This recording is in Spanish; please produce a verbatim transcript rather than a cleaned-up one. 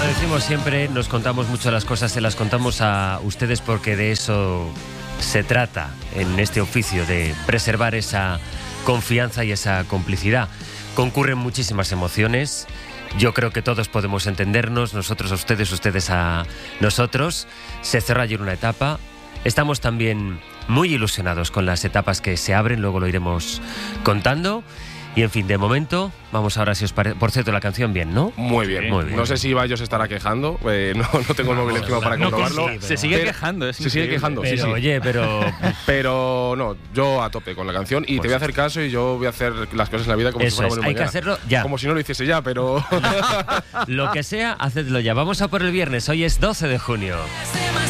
decimos siempre, nos contamos mucho las cosas, se las contamos a ustedes porque de eso se trata en este oficio, de preservar esa confianza y esa complicidad. Concurren muchísimas emociones. Yo creo que todos podemos entendernos, nosotros a ustedes, ustedes a nosotros. Se cerró ayer una etapa. Estamos también muy ilusionados con las etapas que se abren, luego lo iremos contando. Y en fin, de momento, vamos ahora si os parece. Por cierto, la canción bien, ¿no? Muy bien. Muy bien. No sé si Ibai se estará quejando, eh, no, no tengo el móvil encima para no, comprobarlo. sí, se sigue pero, quejando, es Se sigue increíble. quejando, Pero, sí, sí. oye, pero... Pero no, yo a tope con la canción y Pues te voy a hacer caso y yo voy a hacer las cosas en la vida como Eso si fuera es, bueno hay que mañana. hacerlo ya. Como si no lo hiciese ya, pero… Lo que sea, hacedlo ya. Vamos a por el viernes. Hoy es doce de junio.